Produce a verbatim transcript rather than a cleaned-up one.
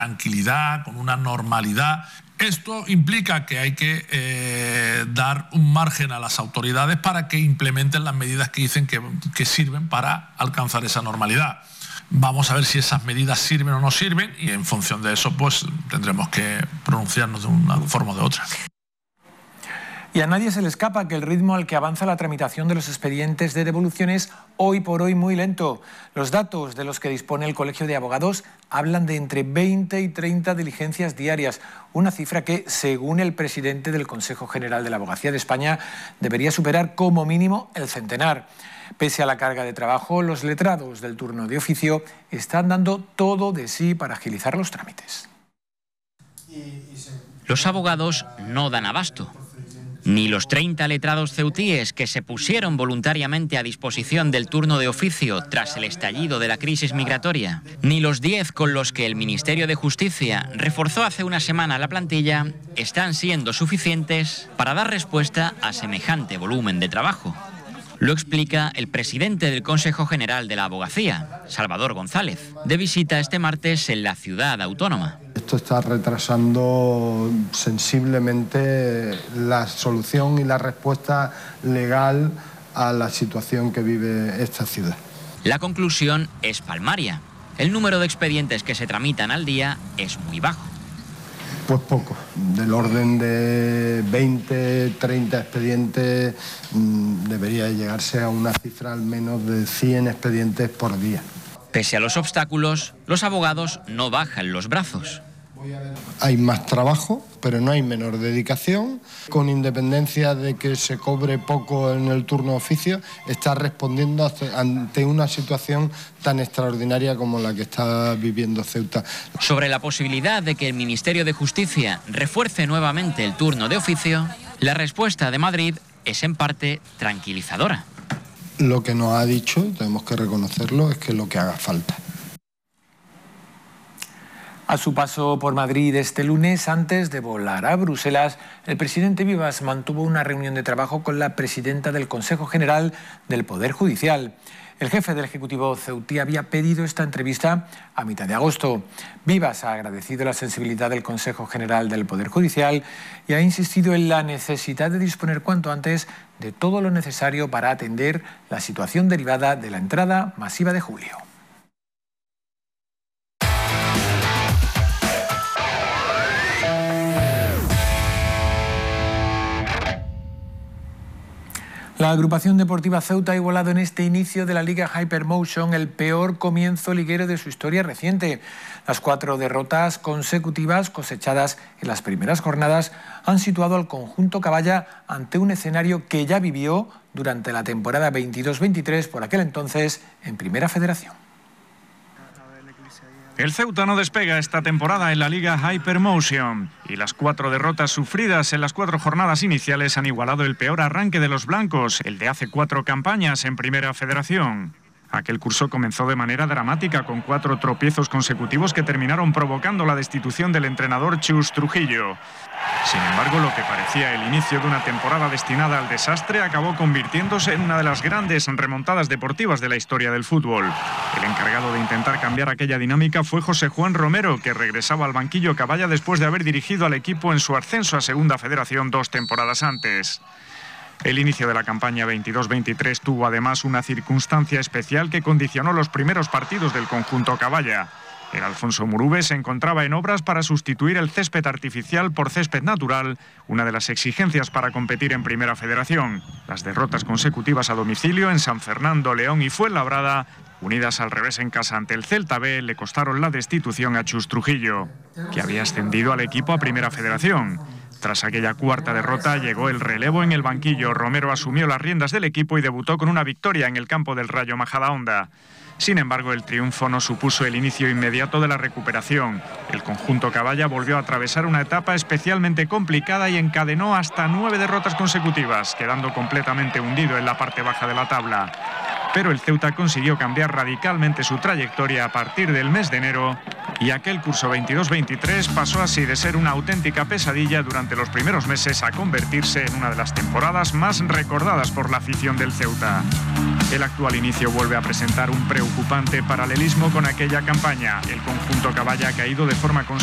tranquilidad, con una normalidad. Esto implica que hay que eh, dar un margen a las autoridades para que implementen las medidas que dicen que, que sirven para alcanzar esa normalidad. Vamos a ver si esas medidas sirven o no sirven y en función de eso pues tendremos que pronunciarnos de una forma o de otra. Y a nadie se le escapa que el ritmo al que avanza la tramitación de los expedientes de devolución es hoy por hoy muy lento. Los datos de los que dispone el Colegio de Abogados hablan de entre veinte y treinta diligencias diarias, una cifra que, según el presidente del Consejo General de la Abogacía de España, debería superar como mínimo el centenar. Pese a la carga de trabajo, los letrados del turno de oficio están dando todo de sí para agilizar los trámites. Los abogados no dan abasto. Ni los treinta letrados ceutíes que se pusieron voluntariamente a disposición del turno de oficio tras el estallido de la crisis migratoria, ni los diez con los que el Ministerio de Justicia reforzó hace una semana la plantilla, están siendo suficientes para dar respuesta a semejante volumen de trabajo. Lo explica el presidente del Consejo General de la Abogacía, Salvador González, de visita este martes en la ciudad autónoma. Esto está retrasando sensiblemente la solución y la respuesta legal a la situación que vive esta ciudad. La conclusión es palmaria. El número de expedientes que se tramitan al día es muy bajo. Pues poco, del orden de veinte, treinta expedientes, mmm, debería llegarse a una cifra al menos de cien expedientes por día. Pese a los obstáculos, los abogados no bajan los brazos. Hay más trabajo, pero no hay menor dedicación. Con independencia de que se cobre poco en el turno de oficio, está respondiendo ante una situación tan extraordinaria como la que está viviendo Ceuta. Sobre la posibilidad de que el Ministerio de Justicia refuerce nuevamente el turno de oficio, la respuesta de Madrid es en parte tranquilizadora. Lo que nos ha dicho, tenemos que reconocerlo, es que lo que haga falta. A su paso por Madrid este lunes, antes de volar a Bruselas, el presidente Vivas mantuvo una reunión de trabajo con la presidenta del Consejo General del Poder Judicial. El jefe del Ejecutivo ceutí había pedido esta entrevista a mitad de agosto. Vivas ha agradecido la sensibilidad del Consejo General del Poder Judicial y ha insistido en la necesidad de disponer cuanto antes de todo lo necesario para atender la situación derivada de la entrada masiva de julio. La agrupación deportiva Ceuta ha igualado en este inicio de la Liga Hypermotion el peor comienzo liguero de su historia reciente. Las cuatro derrotas consecutivas cosechadas en las primeras jornadas han situado al conjunto Caballa ante un escenario que ya vivió durante la temporada veintidós veintitrés, por aquel entonces en Primera Federación. El Ceuta no despega esta temporada en la Liga Hypermotion y las cuatro derrotas sufridas en las cuatro jornadas iniciales han igualado el peor arranque de los blancos, el de hace cuatro campañas en Primera Federación. Aquel curso comenzó de manera dramática con cuatro tropiezos consecutivos que terminaron provocando la destitución del entrenador Chus Trujillo. Sin embargo, lo que parecía el inicio de una temporada destinada al desastre acabó convirtiéndose en una de las grandes remontadas deportivas de la historia del fútbol. El encargado de intentar cambiar aquella dinámica fue José Juan Romero, que regresaba al banquillo Caballa después de haber dirigido al equipo en su ascenso a Segunda Federación dos temporadas antes. El inicio de la campaña veintidós veintitrés tuvo además una circunstancia especial que condicionó los primeros partidos del conjunto Caballa. El Alfonso Murube se encontraba en obras para sustituir el césped artificial por césped natural, una de las exigencias para competir en Primera Federación. Las derrotas consecutivas a domicilio en San Fernando, León y Fuenlabrada, unidas al revés en casa ante el Celta B, le costaron la destitución a Chus Trujillo, que había ascendido al equipo a Primera Federación. Tras aquella cuarta derrota llegó el relevo en el banquillo. Romero asumió las riendas del equipo y debutó con una victoria en el campo del Rayo Majadahonda. Sin embargo, el triunfo no supuso el inicio inmediato de la recuperación. El conjunto Caballa volvió a atravesar una etapa especialmente complicada y encadenó hasta nueve derrotas consecutivas, quedando completamente hundido en la parte baja de la tabla. pero el Ceuta consiguió cambiar radicalmente su trayectoria a partir del mes de enero y aquel curso veintidós veintitrés pasó así de ser una auténtica pesadilla durante los primeros meses a convertirse en una de las temporadas más recordadas por la afición del Ceuta. El actual inicio vuelve a presentar un preocupante paralelismo con aquella campaña. El conjunto caballa ha caído de forma constante